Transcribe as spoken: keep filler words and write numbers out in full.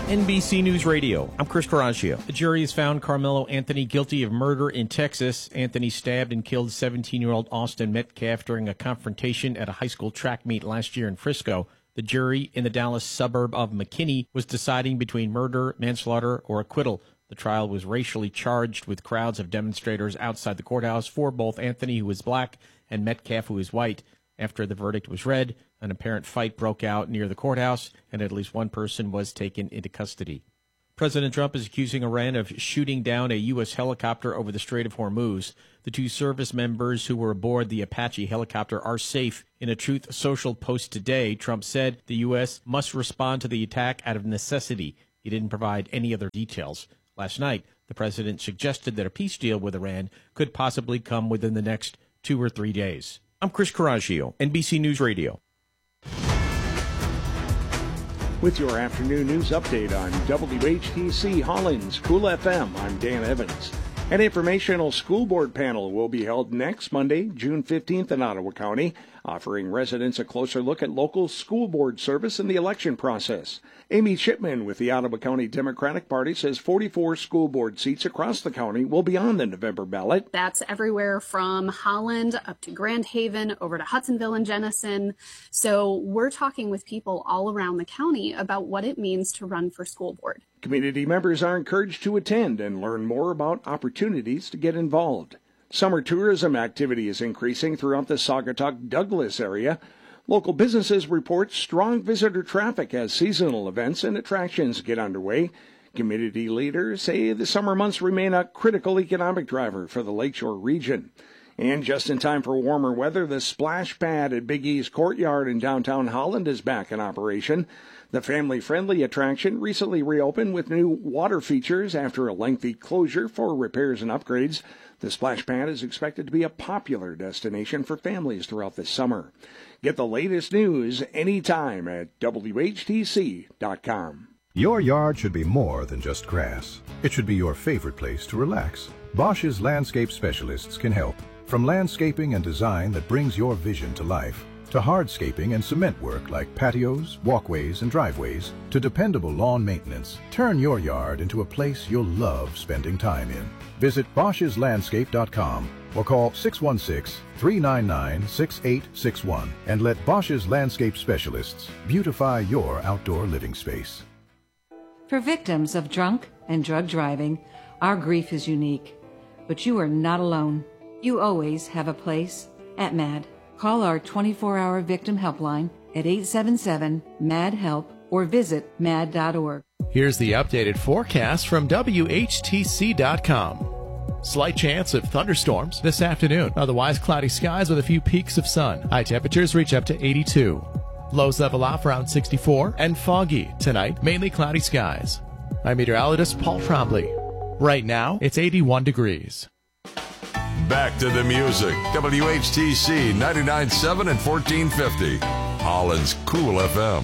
N B C News Radio. I'm Chris Coraggio. The jury has found Carmelo Anthony guilty of murder in Texas. Anthony stabbed and killed seventeen-year-old Austin Metcalf during a confrontation at a high school track meet last year in Frisco. The jury in the Dallas suburb of McKinney was deciding between murder, manslaughter, or acquittal. The trial was racially charged with crowds of demonstrators outside the courthouse for both Anthony, who is black, and Metcalf, who is white. After the verdict was read, an apparent fight broke out near the courthouse, and at least one person was taken into custody. President Trump is accusing Iran of shooting down a U S helicopter over the Strait of Hormuz. The two service members who were aboard the Apache helicopter are safe. In a Truth Social post today, Trump said the U S must respond to the attack out of necessity. He didn't provide any other details. Last night, the president suggested that a peace deal with Iran could possibly come within the next two or three days. I'm Chris Coraggio, N B C News Radio. With your afternoon news update on W H T C Hollins Cool F M, I'm Dan Evans. An informational school board panel will be held next Monday, June fifteenth in Ottawa County, offering residents a closer look at local school board service in the election process. Amy Shipman with the Ottawa County Democratic Party says forty-four school board seats across the county will be on the November ballot. That's everywhere from Holland up to Grand Haven, over to Hudsonville and Jenison. So we're talking with people all around the county about what it means to run for school board. Community members are encouraged to attend and learn more about opportunities to get involved. Summer tourism activity is increasing throughout the Saugatuck-Douglas area. Local businesses report strong visitor traffic as seasonal events and attractions get underway. Community leaders say the summer months remain a critical economic driver for the Lakeshore region. And just in time for warmer weather, the splash pad at Big E's Courtyard in downtown Holland is back in operation. The family-friendly attraction recently reopened with new water features after a lengthy closure for repairs and upgrades. The splash pad is expected to be a popular destination for families throughout the summer. Get the latest news anytime at W H T C dot com. Your yard should be more than just grass. It should be your favorite place to relax. Bosch's landscape specialists can help. From landscaping and design that brings your vision to life, to hardscaping and cement work like patios, walkways, and driveways, to dependable lawn maintenance, turn your yard into a place you'll love spending time in. Visit Bosch's Landscape dot com or call six one six, three nine nine, six eight six one and let Bosch's Landscape Specialists beautify your outdoor living space. For victims of drunk and drug driving, our grief is unique. But you are not alone. You always have a place at MAD. Call our twenty-four hour victim helpline at eight seven seven, M A D, HELP or visit mad dot org. Here's the updated forecast from W H T C dot com. Slight chance of thunderstorms this afternoon. Otherwise, cloudy skies with a few peaks of sun. High temperatures reach up to eighty-two. Lows level off around sixty-four and foggy tonight. Mainly cloudy skies. I'm meteorologist Paul Trombley. Right now, it's eighty-one degrees. Back to the music. W H T C ninety-nine point seven and fourteen fifty. Holland's Cool F M.